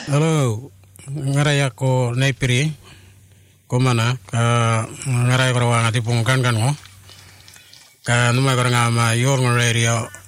Halo, ngarai ako naipiri ko mana ka ngarai ko rawang ati pungkan kan mo ka numai ko nga ma yor ngol area